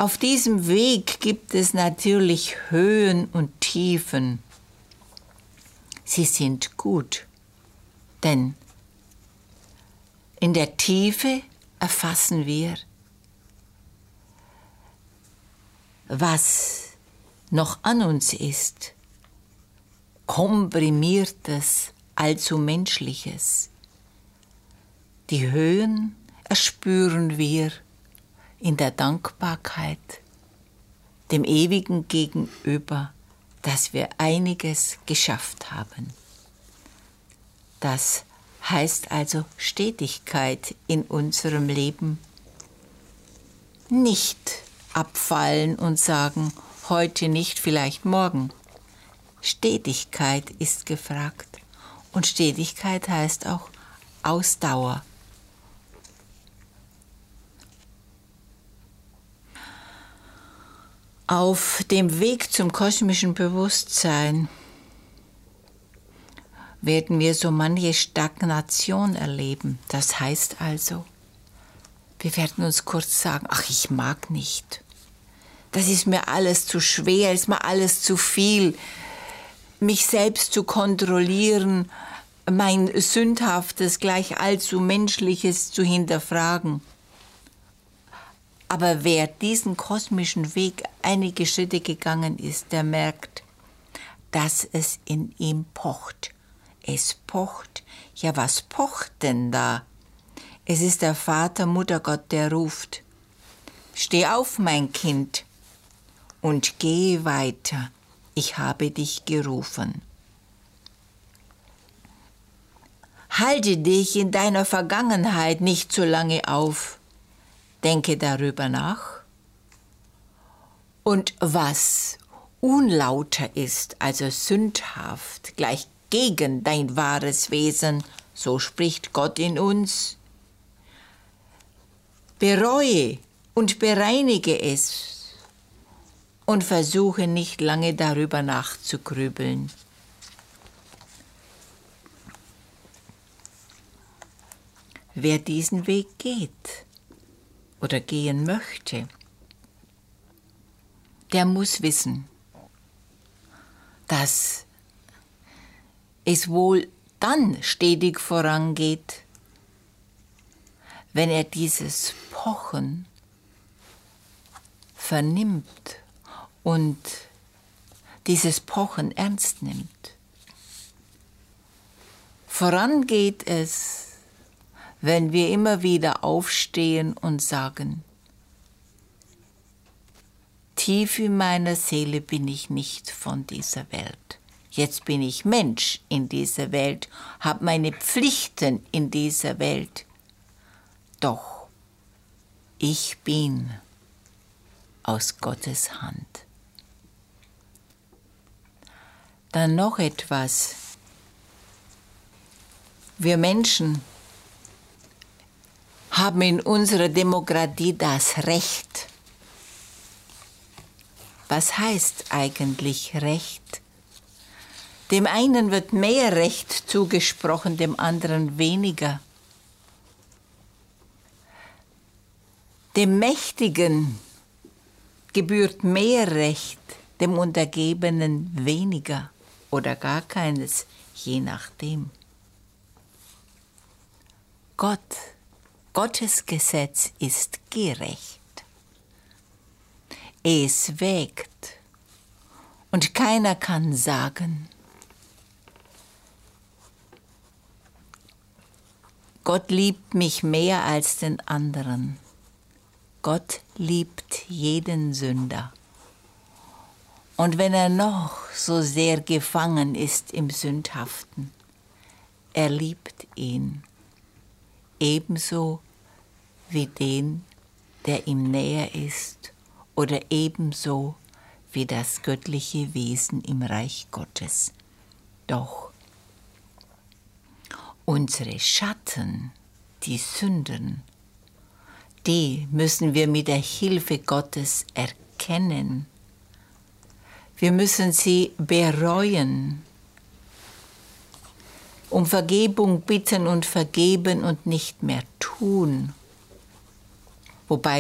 Auf diesem Weg gibt es natürlich Höhen und Tiefen. Sie sind gut, denn in der Tiefe erfassen wir, was noch an uns ist, komprimiertes, allzu Menschliches. Die Höhen erspüren wir in der Dankbarkeit, dem Ewigen gegenüber, dass wir einiges geschafft haben. Das heißt also Stetigkeit in unserem Leben. Nicht abfallen und sagen, heute nicht, vielleicht morgen. Stetigkeit ist gefragt. Und Stetigkeit heißt auch Ausdauer. Auf dem Weg zum kosmischen Bewusstsein werden wir so manche Stagnation erleben. Das heißt also, wir werden uns kurz sagen, ach, ich mag nicht. Das ist mir alles zu schwer, ist mir alles zu viel. Mich selbst zu kontrollieren, mein Sündhaftes, gleich allzu Menschliches zu hinterfragen. Aber wer diesen kosmischen Weg einige Schritte gegangen ist, der merkt, dass es in ihm pocht. Es pocht. Ja, was pocht denn da? Es ist der Vater, Muttergott, der ruft. Steh auf, mein Kind, und geh weiter. Ich habe dich gerufen. Halte dich in deiner Vergangenheit nicht so lange auf. Denke darüber nach. Und was unlauter ist, also sündhaft, gleich gegen dein wahres Wesen, so spricht Gott in uns. Bereue und bereinige es und versuche nicht lange darüber nachzugrübeln. Wer diesen Weg geht oder gehen möchte, der muss wissen, dass es wohl dann stetig vorangeht, wenn er dieses Pochen vernimmt und dieses Pochen ernst nimmt. Voran geht es, wenn wir immer wieder aufstehen und sagen, tief in meiner Seele bin ich nicht von dieser Welt. Jetzt bin ich Mensch in dieser Welt, habe meine Pflichten in dieser Welt. Doch ich bin aus Gottes Hand. Dann noch etwas. Wir Menschen haben in unserer Demokratie das Recht. Was heißt eigentlich Recht? Dem einen wird mehr Recht zugesprochen, dem anderen weniger. Dem Mächtigen gebührt mehr Recht, dem Untergebenen weniger oder gar keines, je nachdem. Gottes Gesetz ist gerecht. Es wägt und keiner kann sagen, Gott liebt mich mehr als den anderen. Gott liebt jeden Sünder. Und wenn er noch so sehr gefangen ist im Sündhaften, er liebt ihn. Ebenso wie den, der ihm näher ist, oder ebenso wie das göttliche Wesen im Reich Gottes. Doch unsere Schatten, die Sünden, die müssen wir mit der Hilfe Gottes erkennen. Wir müssen sie bereuen, um Vergebung bitten und vergeben und nicht mehr tun. Wobei